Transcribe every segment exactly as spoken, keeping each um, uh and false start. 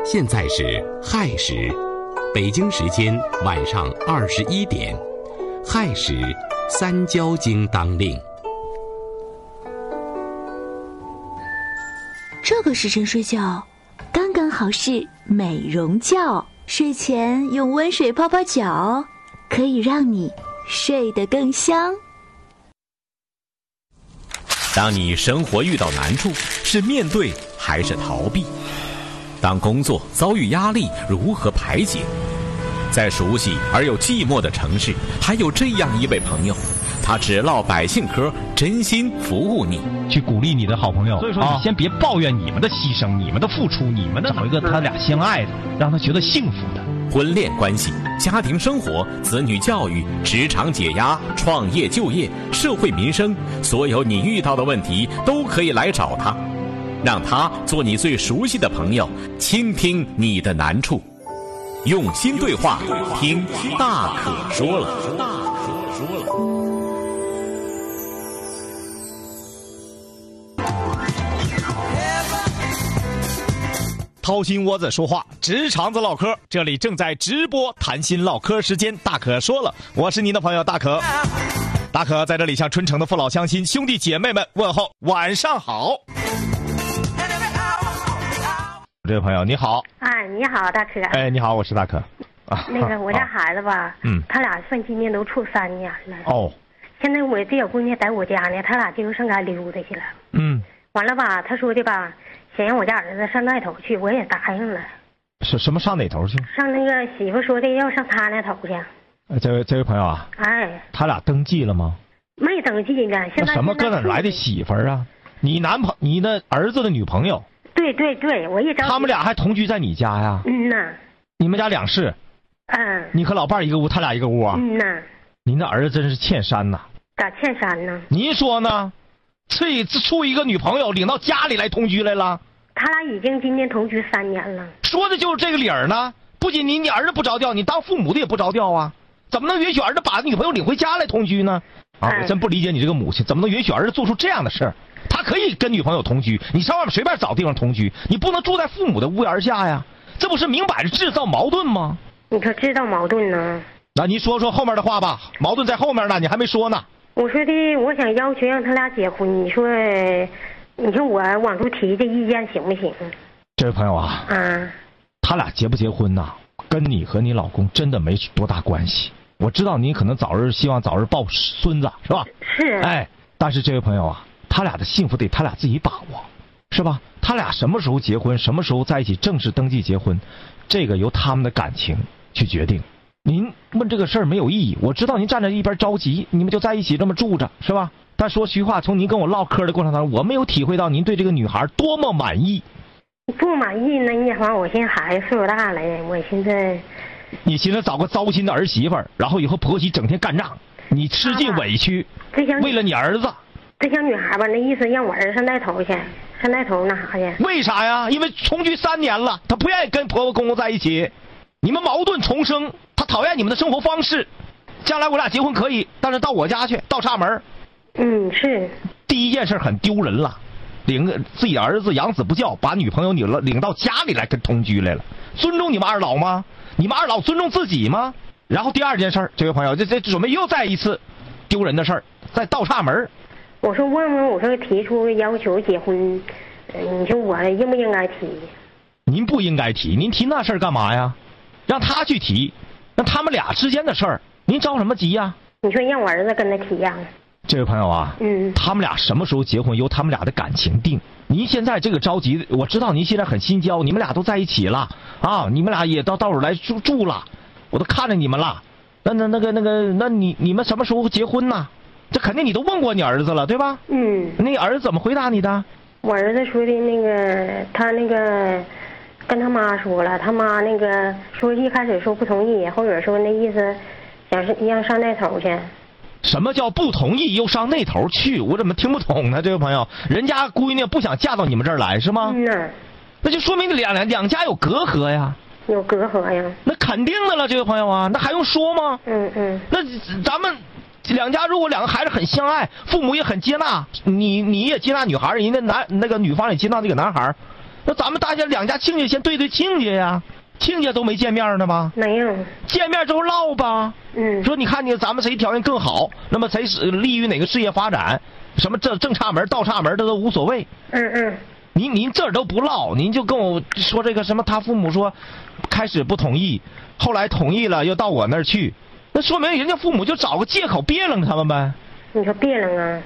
现在是亥时，北京时间晚上二十一点，亥时三焦经当令。 这个时辰睡觉，刚刚好是美容觉。睡前用温水泡泡脚，可以让你睡得更香。 当你生活遇到难处，是面对还是逃避？当工作遭遇压力，如何排解？在熟悉而又寂寞的城市，还有这样一位朋友，他只唠百姓嗑，真心服务你， 去鼓励你的好朋友。所以说，你先别抱怨你们的牺牲、你们的付出、你们的找一个他俩相爱的，让他觉得幸福的。 婚恋关系、家庭生活、子女教育、职场解压、创业就业、社会民生，所有你遇到的问题都可以来找他，让他做你最熟悉的朋友，倾听你的难处，用心对话，听大可说了。大可说了。 掏心窝子说话，直肠子唠嗑，这里正在直播谈心唠嗑时间，大可说了，我是您的朋友大可。大可在这里向春城的父老乡亲、兄弟姐妹们问候晚上好。这位朋友你好。 哎，你好大可。 哎，你好，我是大可。 啊、那个我家孩子吧，嗯，他俩算今年都处三年了。哦。现在我这小姑娘在我家呢，他俩就上家溜达去了。嗯。完了吧，他说的吧，想让我家儿子上那头去，我也答应了。 是什么上哪头去？ 上那个媳妇说的要上他那头去。 呃，这位这位朋友啊， 哎， 他俩登记了吗？ 没登记呢。现在什么搁哪来的媳妇儿啊？你男朋你的儿子的女朋友？ 对对对，我也着急。 他们俩还同居在你家呀？ 嗯呐。 你们家两室？ 嗯。 你和老伴儿一个屋，他俩一个屋啊？ 嗯呐。 您的儿子真是欠山呐！ 咋欠山呢？ 您说呢？这处一个女朋友领到家里来同居来了？ 他俩已经今年同居三年了。 说的就是这个理儿呢。不仅你你儿子不着调，你当父母的也不着调啊？怎么能允许儿子把女朋友领回家来同居呢？啊，我真不理解你这个母亲，怎么能允许儿子做出这样的事儿？他可以跟女朋友同居，你上外面随便找地方同居，你不能住在父母的屋檐下呀？这不是明摆着制造矛盾吗？ 你可制造矛盾呢？ 那你说说后面的话吧，矛盾在后面呢，你还没说呢。 我说的，我想要求让他俩结婚，你说，你说我往出提这意见行不行？ 这位朋友啊， 嗯， 他俩结不结婚呐，跟你和你老公真的没多大关系。我知道你可能早日希望早日抱孙子，是吧？ 是。 哎，但是这位朋友啊，他俩的幸福得他俩自己把握，是吧？他俩什么时候结婚，什么时候在一起正式登记结婚，这个由他们的感情去决定。您问这个事儿没有意义，我知道您站在一边着急，你们就在一起这么住着，是吧？但说实话，从您跟我唠嗑的过程当中，我没有体会到您对这个女孩多么满意。 不满意呢？你反正我现在孩子岁数大了，我现在。 你寻思找个糟心的儿媳妇儿，然后以后婆媳整天干仗，你吃尽委屈，为了你儿子。 这小女孩吧，那意思让我儿子上那头去，上那头那啥去。 为啥呀？因为同居三年了，她不愿意跟婆婆公公在一起，你们矛盾重生，她讨厌你们的生活方式。将来我俩结婚可以，但是到我家去，倒插门。 嗯，是。 第一件事很丢人了，领自己儿子养子不教，把女朋友领了领到家里来跟同居来了，尊重你们二老吗？你们二老尊重自己吗？然后第二件事，这位朋友，这这准备又再一次丢人的事儿，再倒插门。 我说问问，我说提出要求结婚，你说我应不应该提？ 您不应该提，您提那事儿干嘛呀？让他去提，让他们俩之间的事儿，您着什么急呀？ 你说让我儿子跟他提呀？ 这位朋友啊，嗯，他们俩什么时候结婚由他们俩的感情定。您现在这个着急，我知道您现在很心焦，你们俩都在一起了啊，你们俩也到到处来住住了，我都看着你们了。那那那个那个，那你你们什么时候结婚呢？这肯定你都问过你儿子了，对吧？嗯。那儿子怎么回答你的？ 我儿子说的那个，他那个跟他妈说了，他妈那个说一开始说不同意，后边说那意思想是让上那头去。 什么叫不同意又上那头去？我怎么听不懂呢？这位朋友，人家闺女不想嫁到你们这儿来是吗？ 嗯呐。 那就说明两两两家有隔阂呀。 有隔阂呀。 那肯定的了，这位朋友啊，那还用说吗？ 嗯嗯。 那咱们两家如果两个孩子很相爱，父母也很接纳，你你也接纳女孩，人家男那个女方也接纳这个男孩， 那咱们大家两家亲家先对对亲家呀，亲家都没见面呢吗？ 没有。 见面之后唠吧。 嗯。 说你看你咱们谁条件更好，那么谁是利于哪个事业发展，什么正正岔门倒岔门这都无所谓。 嗯嗯。 您您这儿都不唠，您就跟我说这个什么？他父母说，开始不同意，后来同意了，又到我那儿去，那说明人家父母就找个借口别楞他们呗。 你说别楞啊？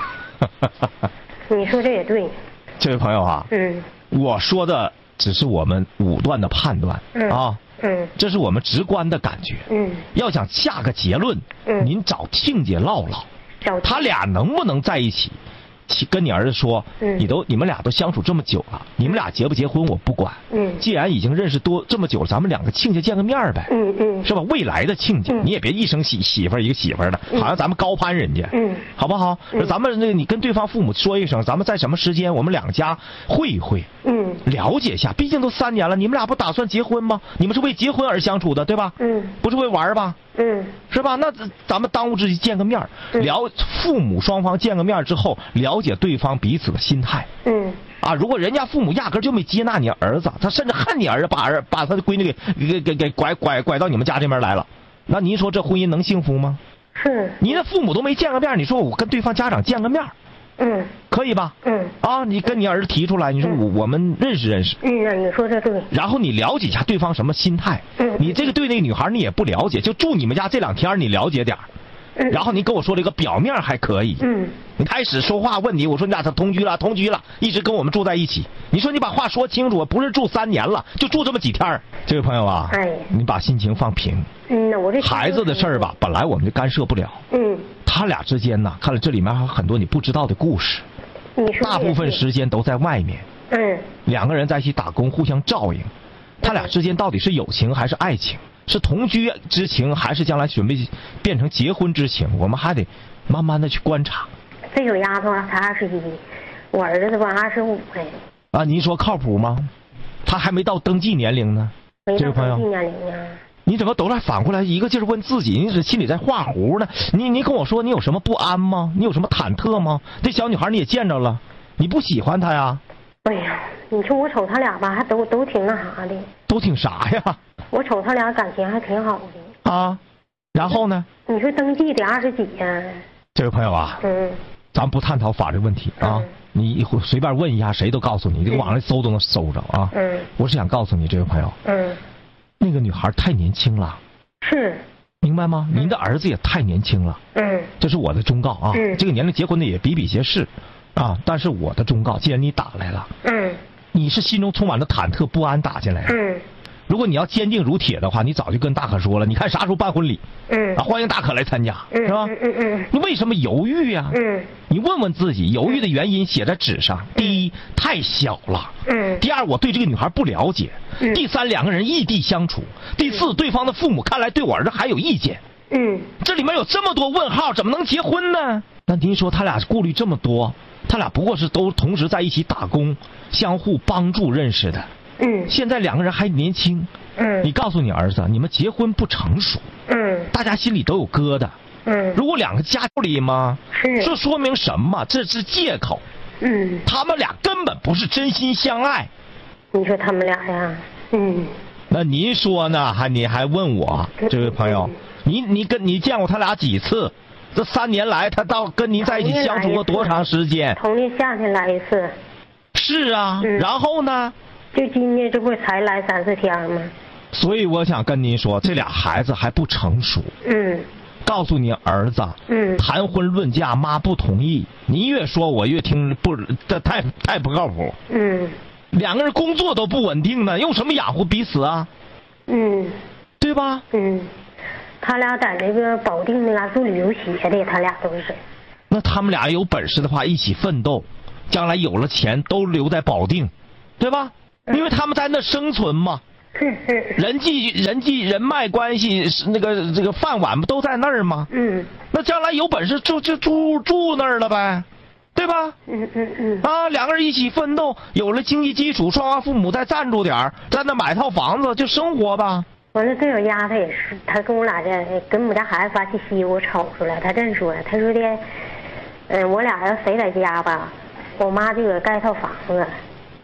你说这也对。 这位朋友啊， 嗯， 我说的只是我们武断的判断， 嗯、 啊， 嗯， 这是我们直观的感觉， 嗯， 要想下个结论， 嗯， 您找亲家唠唠， 找他俩能不能在一起？跟你儿子说， 嗯， 你都你们俩都相处这么久了，你们俩结不结婚我不管， 嗯， 既然已经认识多这么久了，咱们两个亲家见个面呗， 嗯嗯， 是吧？未来的亲家， 嗯、 你也别一生媳媳妇儿一个媳妇儿的， 嗯、 好像咱们高攀人家， 嗯， 好不好？ 嗯、 咱们那个你跟对方父母说一声，咱们在什么时间我们两家会一会， 嗯， 了解一下，毕竟都三年了，你们俩不打算结婚吗？你们是为结婚而相处的，对吧？ 嗯， 不是为玩吧？ 嗯， 是吧？那咱们当务之急见个面，了父母双方见个面之后，了解对方彼此的心态。 嗯， 啊，如果人家父母压根就没接纳你儿子，他甚至恨你儿子，把儿把他的闺女给给给给拐拐拐到你们家这边来了，那您说这婚姻能幸福吗？ 是。 您的父母都没见个面，你说我跟对方家长见个面， 嗯， 可以吧？ 嗯， 啊，你跟你儿子提出来，你说我、嗯、我们认识认识。 嗯，那你说这对。 然后你了解一下对方什么心态。 嗯。 你这个对那个女孩你也不了解，就住你们家这两天你了解点儿。 嗯。 然后你跟我说这个表面还可以。 嗯。 你开始说话问你，我说你俩他同居了，同居了，一直跟我们住在一起。你说你把话说清楚，不是住三年了，就住这么几天。这位朋友啊， 哎， 你把心情放平。 嗯，我这孩子的事儿吧，本来我们就干涉不了。 嗯。 他俩之间呢，看了这里面还有很多你不知道的故事。 你说大部分时间都在外面。 嗯。 两个人在一起打工，互相照应。他俩之间到底是友情还是爱情？是同居之情，还是将来准备变成结婚之情？我们还得慢慢的去观察。 这个丫头才二十一，我儿子吧二十五哎。 啊，您说靠谱吗？他还没到登记年龄呢。 没到登记年龄啊。你怎么都来反过来一个劲儿问自己？你这心里在画弧呢？你你跟我说，你有什么不安吗？你有什么忐忑吗？这小女孩你也见着了，你不喜欢她呀？ 哎呀，你说我瞅他俩吧，还都都挺那啥的。 都挺啥呀？ 我瞅他俩感情还挺好的。 啊，然后呢？ 你说登记得二十几呀？ 这位朋友啊， 嗯， 咱不探讨法律问题啊。嗯，你随便问一下，谁都告诉你，这个网上搜都能搜着啊。 嗯， 我是想告诉你，这位朋友， 嗯， 那个女孩太年轻了。 是。 明白吗？您的儿子也太年轻了。 嗯， 这是我的忠告啊。 嗯， 这个年龄结婚的也比比皆是，啊，但是我的忠告，既然你打来了， 嗯， 你是心中充满了忐忑不安打进来的。 嗯， 如果你要坚定如铁的话，你早就跟大可说了，你看啥时候办婚礼？ 嗯， 啊，欢迎大可来参加， 嗯、 是吧？ 嗯嗯嗯。 你为什么犹豫呀？ 嗯， 你问问自己，犹豫的原因写在纸上。嗯、第一，太小了。 嗯。 第二，我对这个女孩不了解。 嗯。 第三，两个人异地相处。第四，对方的父母看来对我儿子还有意见。 嗯。 这里面有这么多问号，怎么能结婚呢？那您说他俩顾虑这么多，他俩不过是都同时在一起打工，相互帮助认识的。 嗯。 现在两个人还年轻。 嗯。 你告诉你儿子，你们结婚不成熟。 嗯。 大家心里都有疙瘩。 嗯。 如果两个家里吗？ 是。 这说明什么？这是借口。 嗯。 他们俩根本不是真心相爱。 你说他们俩呀？嗯。 那您说呢？还你还问我，这位朋友，你你跟你见过他俩几次？这三年来，他到跟您在一起相处过多长时间？ 同年夏天来一次。 是啊， 嗯、 然后呢？ 就今年这不才来三四天吗？ 所以我想跟您说，这俩孩子还不成熟。 嗯。 告诉你儿子， 嗯， 谈婚论嫁，妈不同意。你越说，我越听不，这太太不靠谱。 嗯。 两个人工作都不稳定呢，用什么养活彼此啊？ 嗯。 对吧？ 嗯。他俩在那个保定那嘎做旅游鞋的，他俩都是。 那他们俩有本事的话，一起奋斗，将来有了钱都留在保定，对吧？因为他们在那生存嘛。人际人际人脉关系是那个这个饭碗不都在那儿吗？ 嗯。 那将来有本事就就住住那儿了呗，对吧？ 嗯嗯嗯。 啊，两个人一起奋斗，有了经济基础，双方父母再赞助点在那买套房子就生活吧。 完了，这小丫头也是，她跟我俩这跟我们家孩子发信息，我瞅出来，她这么说，她说的，嗯，我俩要谁在家吧，我妈就给盖套房子。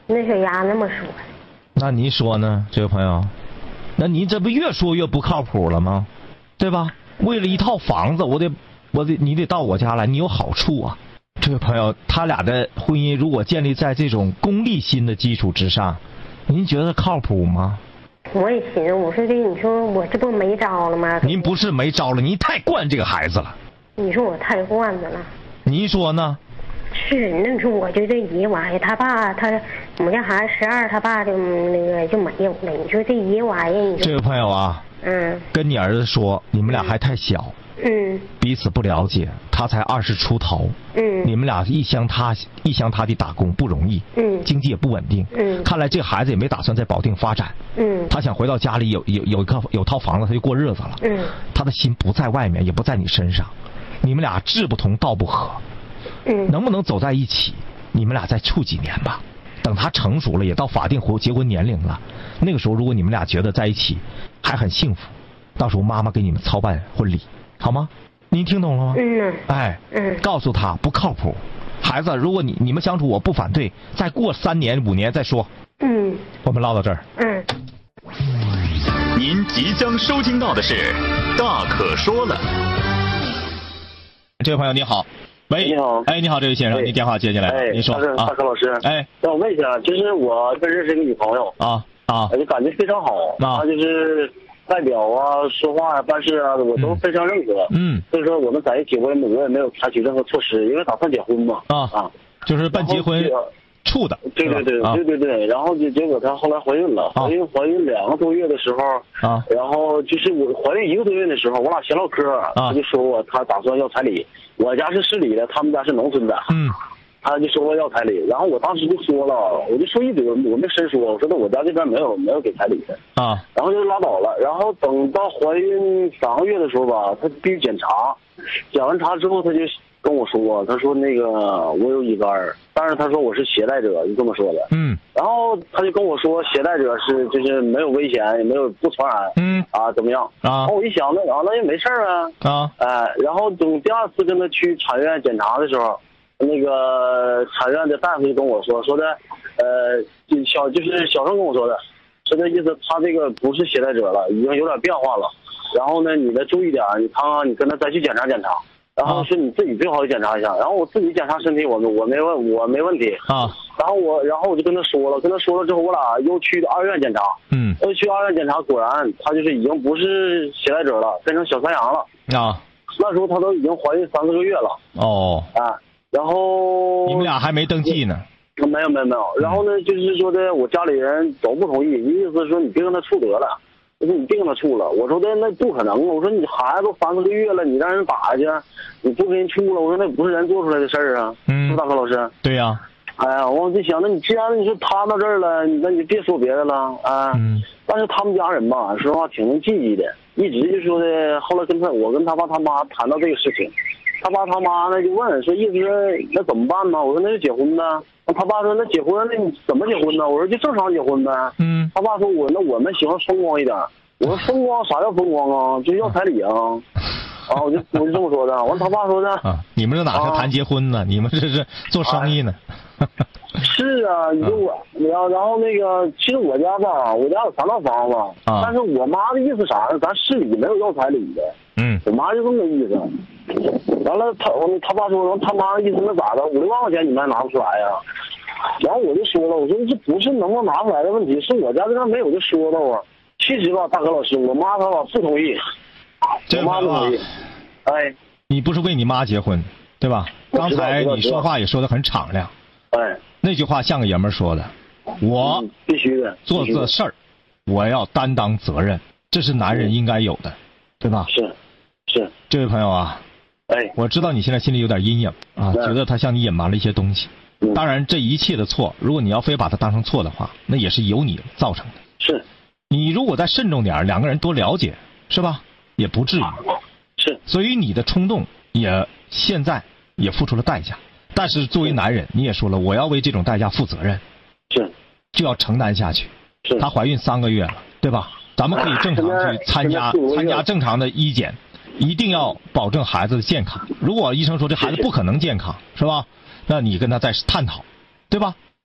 那小丫那么说。 那您说呢，这位朋友？那您这不越说越不靠谱了吗？对吧？为了一套房子，我得，我得，你得到我家来，你有好处啊。这位朋友，他俩的婚姻如果建立在这种功利心的基础之上，您觉得靠谱吗？ 我也寻思，我说这你说我这不没招了吗？ 您不是没招了，您太惯这个孩子了。 你说我太惯着了。 您说呢？ 是，那你说我就这一玩意，他爸他我们家孩子十二，他爸就那个就没有了。你说这一玩意，你说这位朋友啊， 嗯， 跟你儿子说，你们俩还太小， 嗯， 彼此不了解，他才二十出头， 嗯， 你们俩一乡他一乡他地打工不容易， 嗯， 经济也不稳定， 嗯， 看来这孩子也没打算在保定发展， 嗯， 他想回到家里有有有一个有套房子他就过日子了， 嗯， 他的心不在外面，也不在你身上，你们俩志不同道不合。 嗯， 能不能走在一起？你们俩再处几年吧，等他成熟了，也到法定婚结婚年龄了，那个时候如果你们俩觉得在一起还很幸福，到时候妈妈给你们操办婚礼，好吗？您听懂了吗？ 嗯， 哎， 嗯， 告诉他不靠谱，孩子，如果你你们相处我不反对，再过三年五年再说。 嗯， 我们唠到这儿。 嗯， 您即将收听到的是《大可说了》。 这位朋友你好。喂， 你好， 哎，你好，这位先生，您电话接进来了， 哎， 您说啊，大柯老师， 哎， 让我问一下，就是我跟认识一个女朋友啊啊， 就感觉非常好， 啊， 她就是外表啊、说话啊、办事啊，我都非常认可， 嗯， 所以说我们在一起，我也我也没有采取任何措施，因为打算结婚嘛， 啊啊，就是办结婚处的， 对对对对对对，然后就结果她后来怀孕了，怀孕怀孕两个多月的时候， 啊， 然后就是我怀孕一个多月的时候，我俩闲唠嗑，她就说我她打算要彩礼。我家是市里的，他们家是农村的。 嗯， 他就说我要彩礼，然后我当时就说了，我就说一嘴，我没深说，我说那我家这边没有没有给彩礼的啊， 然后就拉倒了。然后等到怀孕三个月的时候吧，他必须检查，检完查之后他就跟我说，他说那个我有乙肝，但是他说我是携带者，就这么说的。 嗯， 然后他就跟我说携带者是就是没有危险，也没有不传染。 嗯啊，怎么样啊？然后我一想，那啊那也没事啊。 啊， 哎，然后等第二次跟他去产院检查的时候，那个产院的大夫就跟我说说的，呃，小就是小声跟我说的，说的意思他这个不是携带者了，已经有点变化了。然后呢，你得注意点，你看看你跟他再去检查检查。然后说你自己最好检查一下，然后我自己检查身体，我我没问我没问题啊。 然后我然后我就跟他说了，跟他说了之后，我俩又去二院检查， 嗯， 又去二院检查，果然他就是已经不是携带者了，变成小三阳了啊。 那时候他都已经怀孕三四个月了哦， 啊，然后你们俩还没登记呢？ 没有没有没有，然后呢就是说的我家里人都不同意，意思是说你别跟他处得了。我说你别跟他处了，我说的那不可能，我说你孩子都三四个月了，你让人打去，你不跟人处了，我说那不是人做出来的事儿啊， 嗯， 是大柯老师？ 对呀、啊。 哎呀，我就想，那你既然你说他到这儿了，那你别说别的了啊。嗯。但是他们家人吧，说实话挺能记忆的，一直就说的。后来跟他，我跟他爸他妈谈到这个事情，他爸他妈呢就问说，意思是那怎么办呢？我说那就结婚呗。那他爸说那结婚那你怎么结婚呢？我说就正常结婚呗。 嗯。 他爸说我那我们喜欢风光一点。我说风光啥叫风光啊？就要彩礼啊！啊，我就我就这么说的。完他爸说的啊，你们这哪是谈结婚呢？啊、你们这是做生意呢。 哎、是啊，你就我，然后然后那个，其实我家吧，我家有三套房子，啊、但是我妈的意思啥呢？咱市里没有要彩礼的。 嗯。 我妈就这么意思。完了，他他爸说，他妈的意思那咋的？五六万块钱你们还拿不出来呀、啊？然后我就说了，我说这不是能不能拿出来的问题，是我家这边没有这说道啊。其实吧，大哥老师，我妈她吧不同意， 我妈不同意。哎， 你不是为你妈结婚，对吧？刚才你说话也说得很敞亮。 哎， 那句话像个爷们儿说的，我必须的， 做这事儿，我要担当责任，这是男人应该有的，对吧？ 是，是。 这位朋友啊， 哎， 我知道你现在心里有点阴影啊，觉得他向你隐瞒了一些东西。 嗯、 当然，这一切的错，如果你要非把它当成错的话，那也是由你造成的。 是。 你如果再慎重点，两个人多了解，是吧？也不至于。 是。 所以你的冲动也现在也付出了代价，但是作为男人，你也说了，我要为这种代价负责任。 是。 就要承担下去。 是。 她怀孕三个月了，对吧？咱们可以正常去参加参加正常的医检，一定要保证孩子的健康。如果医生说这孩子不可能健康，是吧？那你跟他再探讨，对吧？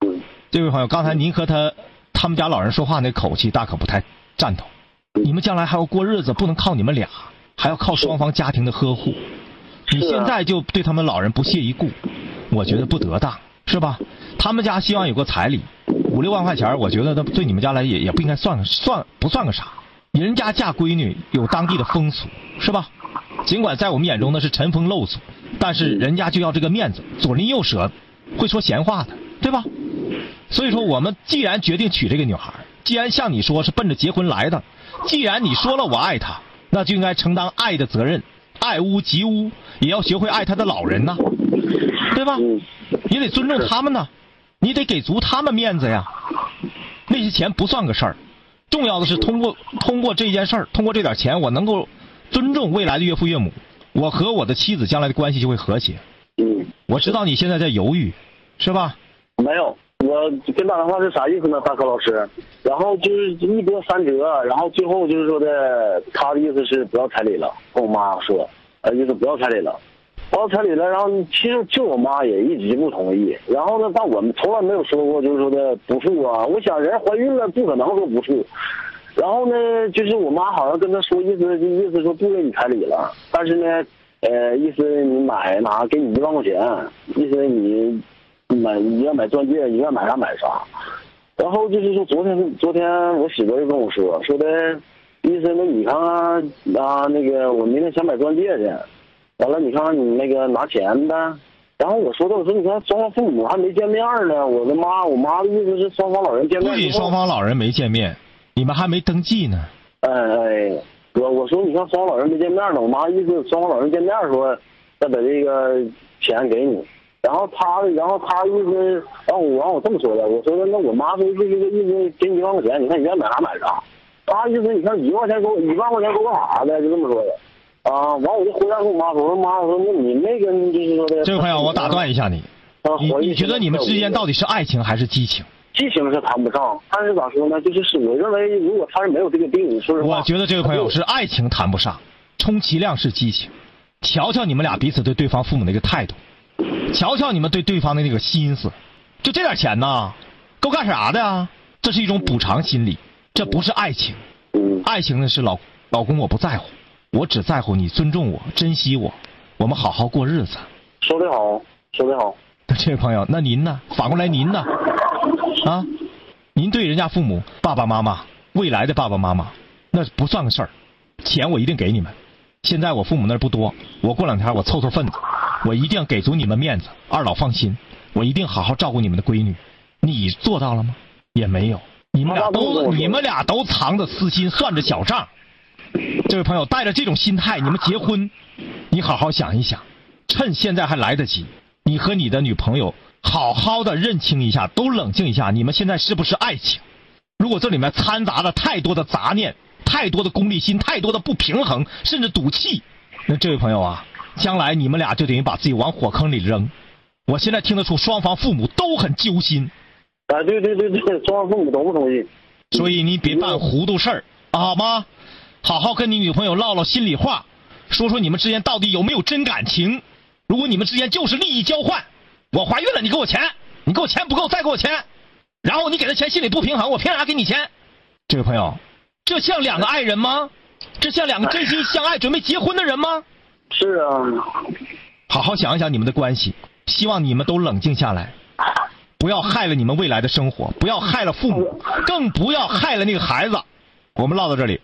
这位朋友，刚才您和他他们家老人说话那口气，大可不太赞同。你们将来还要过日子，不能靠你们俩，还要靠双方家庭的呵护。你现在就对他们老人不屑一顾，我觉得不得当，是吧？他们家希望有个彩礼，五六万块钱，我觉得对你们家来也也不应该算算不算个啥。人家嫁闺女有当地的风俗，是吧？尽管在我们眼中那是陈风漏俗，但是人家就要这个面子，左邻右舍会说闲话的，对吧？所以说我们既然决定娶这个女孩，既然像你说是奔着结婚来的，既然你说了我爱她，那就应该承担爱的责任，爱屋及乌，也要学会爱她的老人呐，对吧？也得尊重他们呢，你得给足他们面子呀。那些钱不算个事儿，重要的是通过通过这件事儿，通过这点钱，我能够尊重未来的岳父岳母，我和我的妻子将来的关系就会和谐。 嗯， 我知道你现在在犹豫，是吧？ 没有，我跟打电话是啥意思呢，大柯老师？然后就是一波三折，然后最后就是说的，他的意思是不要彩礼了，跟我妈说，呃，意思不要彩礼了，不要彩礼了。然后其实就我妈也一直不同意。然后呢，但我们从来没有说过就是说的不付啊。我想人怀孕了不可能说不付。然后呢，就是我妈好像跟他说，意思意思说不给你彩礼了，但是呢，呃，意思你买哪给你一万块钱，意思你买你要买钻戒，你要买啥买啥。然后就是说昨天昨天我媳妇就跟我说说的，意思那你看看啊那个我明天想买钻戒去，完了你看看你那个拿钱呗。然后我说的我说你看双方父母还没见面呢，我的妈我妈的意思是双方老人见面。 不仅双方老人没见面，你们还没登记呢。 哎哎，我我说你看双方老人没见面呢，我妈意思双方老人见面说要把这个钱给你。然后他，然后他意思，然后我让我这么说的，我说的那我妈说是这个意思，给你一万块钱，你看你愿买啥买啥。他意思你看一万块钱给我，一万块钱给我干啥的，就这么说的。啊，完我就回来跟我妈说，我说妈，我说那你没跟就是说的。 这位朋友，我打断一下你， 啊、 你你觉得你们之间到底是爱情还是激情？ 激情是谈不上，但是咋说呢？就是是我认为，如果他是没有这个病，说实话， 我觉得这位朋友是爱情谈不上，充其量是激情。瞧瞧你们俩彼此对对方父母那个态度。瞧瞧你们对对方的那个心思，就这点钱呐，够干啥的呀？这是一种补偿心理，这不是爱情。爱情呢是老老公我不在乎，我只在乎你尊重我、珍惜我，我们好好过日子。 说得好，说得好。 这位朋友，那您呢？反过来您呢？啊，您对人家父母、爸爸妈妈、未来的爸爸妈妈，那不算个事儿。钱我一定给你们。现在我父母那儿不多，我过两天我凑凑份子。我一定给足你们面子，二老放心，我一定好好照顾你们的闺女。你做到了吗？也没有。你们俩都你们俩都藏着私心，算着小账。这位朋友，带着这种心态，你们结婚，你好好想一想，趁现在还来得及，你和你的女朋友好好的认清一下，都冷静一下，你们现在是不是爱情？如果这里面掺杂了太多的杂念，太多的功利心，太多的不平衡，甚至赌气，那这位朋友啊，将来你们俩就等于把自己往火坑里扔。我现在听得出双方父母都很揪心。 啊，对对对对，双方父母都不同意。 所以你别办糊涂事儿，好吗？好好跟你女朋友唠唠心里话，说说你们之间到底有没有真感情。如果你们之间就是利益交换，我怀孕了你给我钱，你给我钱不够再给我钱，然后你给他钱心里不平衡，我凭啥给你钱？这位朋友，这像两个爱人吗？这像两个真心相爱准备结婚的人吗？ 是啊， 好好想一想你们的关系，希望你们都冷静下来，不要害了你们未来的生活，不要害了父母，更不要害了那个孩子。我们唠到这里。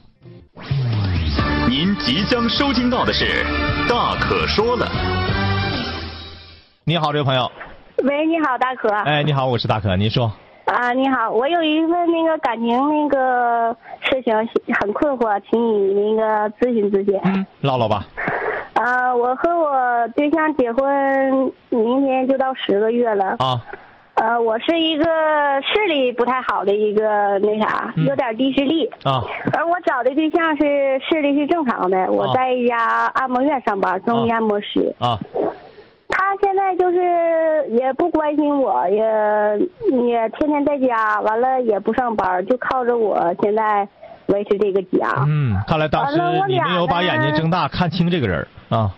您即将收听到的是大可说了。 你好，这位朋友。 喂，你好，大可。 哎，你好，我是大可，您说。 啊，你好，我有一份那个感情那个事情很困惑，请你那个咨询咨询。 嗯，唠唠吧。 啊，我和我对象结婚，明天就到十个月了。 啊。 呃，我是一个视力不太好的一个那啥，有点低视力。 啊。 而我找的对象是视力是正常的，我在一家按摩院上班，中医按摩师。 啊。 他现在就是也不关心我，也也天天在家，完了也不上班，就靠着我现在维持这个家。 嗯，看来当时你没有把眼睛睁大看清这个人啊。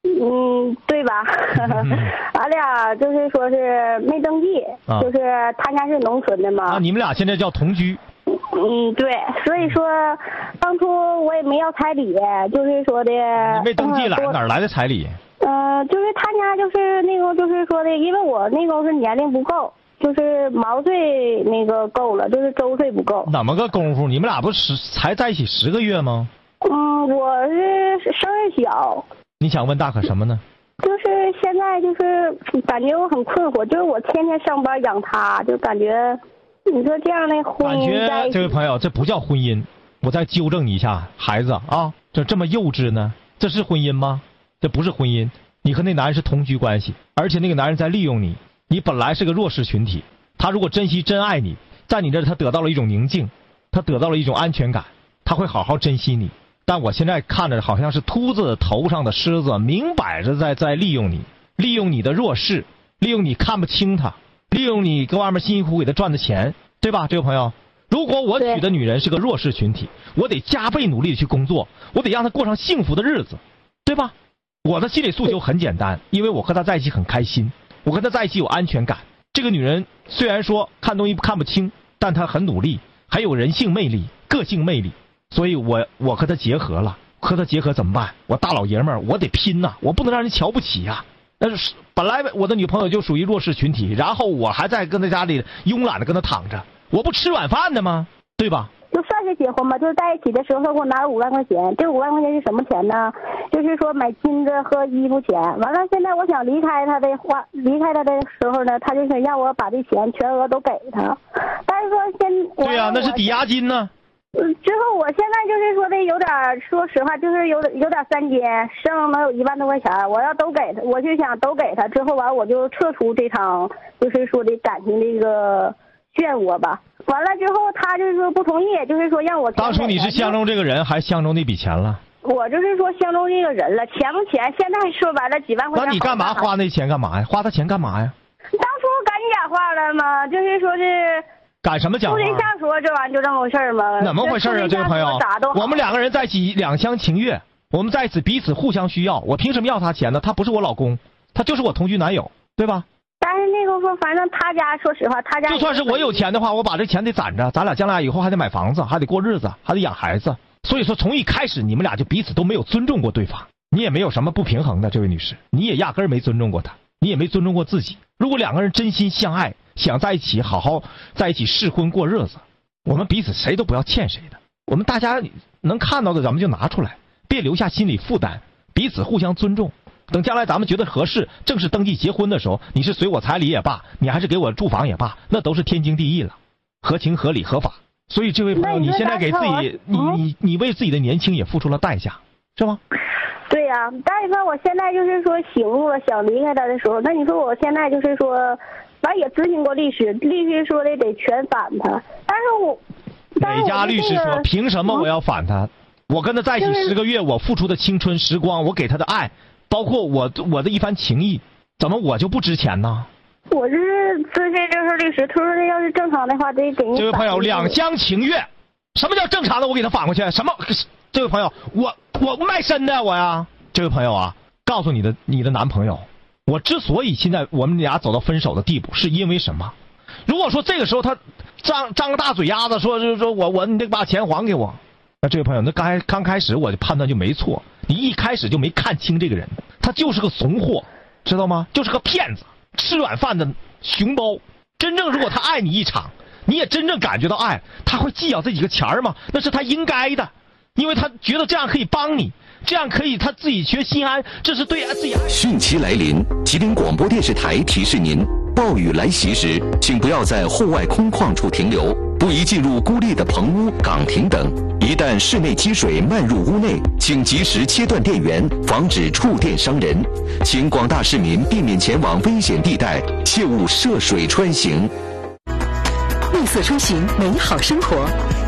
嗯，对吧？嗯、俺俩就是说是没登记，啊、就是他家是农村的嘛。 啊，你们俩现在叫同居？ 嗯，对，所以说当初我也没要彩礼，就是说的。 你没登记来、嗯、哪儿来的彩礼？ 嗯、呃，就是他家就是那个就是说的，因为我那个是年龄不够，就是毛岁那个够了，就是周岁不够。 怎么个功夫？你们俩不是才在一起十个月吗？ 嗯，我是生日小。 你想问大可什么呢？ 就是现在就是感觉我很困惑，就是我天天上班养他，就感觉你说这样的婚姻感觉这位朋友这不叫婚姻，我再纠正你一下，孩子啊，这这么幼稚呢？这是婚姻吗？这不是婚姻，你和那男人是同居关系，而且那个男人在利用你，你本来是个弱势群体，他如果珍惜真爱你，在你这儿他得到了一种宁静，他得到了一种安全感，他会好好珍惜你。但我现在看着好像是秃子头上的狮子，明摆着在在利用你，利用你的弱势，利用你看不清他，利用你跟外面辛辛苦苦给他赚的钱，对吧？这位朋友，如果我娶的女人是个弱势群体，我得加倍努力的去工作，我得让她过上幸福的日子，对吧？我的心理诉求很简单，因为我和她在一起很开心，我跟她在一起有安全感。这个女人虽然说看东西看不清，但她很努力，还有人性魅力、个性魅力。所以我我和他结合了，和他结合怎么办？我大老爷们儿，我得拼呐、啊，我不能让人瞧不起呀、啊。那是本来我的女朋友就属于弱势群体，然后我还在跟他家里慵懒的跟他躺着，我不吃软饭的吗？对吧？ 就算是结婚吧，就是在一起的时候，他给我拿了五万块钱。这五万块钱是什么钱呢？就是说买金子和衣服钱。完了，现在我想离开他的花，离开他的时候呢，他就想让我把这钱全额都给他。但是说现对呀、啊，那是抵押金呢。 嗯，之后我现在就是说的有点，说实话，就是有有点三斤，剩能有一万多块钱，我要都给他，我就想都给他。之后完我就撤出这场，就是说的感情的一个漩涡吧。完了之后，他就是说不同意，就是说让我。 当初你是相中这个人，还相中那笔钱了？ 我就是说相中这个人了，钱不钱，现在说白了几万块钱。 那你干嘛花那钱干嘛呀？花他钱干嘛呀？ 当初赶你讲话了吗？就是说是。 赶什么讲话？ 处对象说这玩意儿就这么回事吗？ 怎么回事啊，这位朋友？我们两个人在一起两厢情愿，我们在一起彼此互相需要，我凭什么要他钱呢？他不是我老公，他就是我同居男友，对吧？ 但是那个说，反正他家说实话，他家就算是我有钱的话，我把这钱得攒着，咱俩将来以后还得买房子，还得过日子，还得养孩子。所以说，从一开始你们俩就彼此都没有尊重过对方，你也没有什么不平衡的，这位女士，你也压根儿没尊重过他，你也没尊重过自己。如果两个人真心相爱，想在一起好好在一起试婚过日子，我们彼此谁都不要欠谁的，我们大家能看到的咱们就拿出来，别留下心理负担，彼此互相尊重。等将来咱们觉得合适，正式登记结婚的时候，你是随我彩礼也罢，你还是给我住房也罢，那都是天经地义了，合情合理合法。所以这位朋友，你现在给自己，你你你为自己的年轻也付出了代价，是吗？ 对呀、啊，但是说我现在就是说醒悟了，想离开他的时候，那你说我现在就是说。完也咨询过律师，律师说的得全反他，但是我哪家律师说凭什么我要反他？我跟他在一起十个月，我付出的青春时光，我给他的爱，包括我我的一番情谊，怎么我就不值钱呢？ 我是咨询就是律师，他说的要是正常的话得给你。 这位朋友两厢情愿，什么叫正常的？我给他反过去，什么？这位朋友，我我卖身的我呀，这位朋友啊，告诉你的你的男朋友。我之所以现在我们俩走到分手的地步，是因为什么？如果说这个时候他张张个大嘴丫子说说说我我你得把钱还给我，那这位朋友，那刚开刚开始我的判断就没错，你一开始就没看清这个人，他就是个怂货，知道吗？就是个骗子，吃软饭的熊包。真正如果他爱你一场，你也真正感觉到爱，他会计较这几个钱吗？那是他应该的，因为他觉得这样可以帮你。这样可以，他自己觉心安，这是对自己。 汛期来临，吉林广播电视台提示您：暴雨来袭时，请不要在户外空旷处停留，不宜进入孤立的棚屋、岗亭等。一旦室内积水漫入屋内，请及时切断电源，防止触电伤人。请广大市民避免前往危险地带，切勿涉水穿行。 绿色出行，美好生活。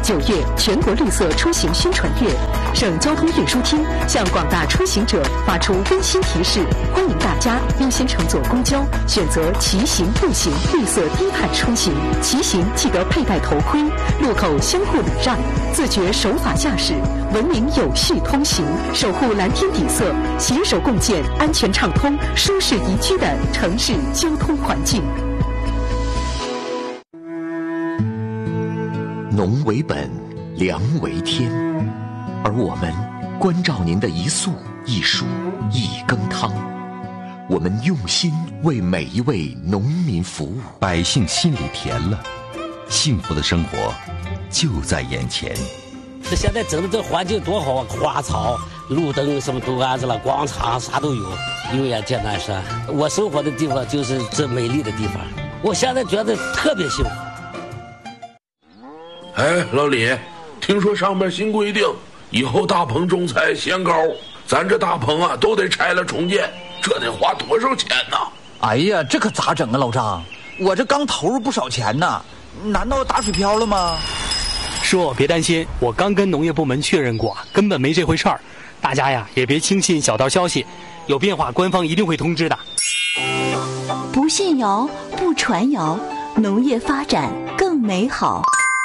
九月全国绿色出行宣传月，省交通运输厅向广大出行者发出温馨提示，欢迎大家优先乘坐公交，选择骑行、步行绿色低碳出行。骑行记得佩戴头盔，路口相互礼让，自觉守法驾驶，文明有序通行，守护蓝天底色，携手共建安全畅通、舒适宜居的城市交通环境。 农为本，粮为天，而我们关照您的一粟一黍一羹汤，我们用心为每一位农民服务， 百姓心里甜了，幸福的生活就在眼前。 这现在整的这环境多好啊，花草、路灯什么都安置了，广场啥都有，油盐剑南山。我生活的地方就是这美丽的地方，我现在觉得特别幸福。 哎，老李，听说上面新规定，以后大棚种菜限高，咱这大棚啊都得拆了重建，这得花多少钱呢？ 哎呀，这可咋整啊，老张？我这刚投入不少钱呢，难道打水漂了吗？ 叔，别担心，我刚跟农业部门确认过，根本没这回事儿。大家呀，也别轻信小道消息，有变化官方一定会通知的。 不信谣，不传谣，农业发展更美好。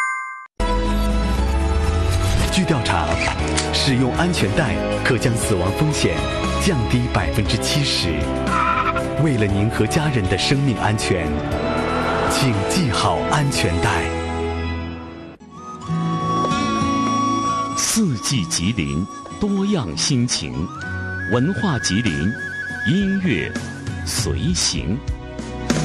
据调查，使用安全带可将死亡风险降低百分之七十。为了您和家人的生命安全，请系好安全带。 四季吉林，多样心情，文化吉林，音乐随行。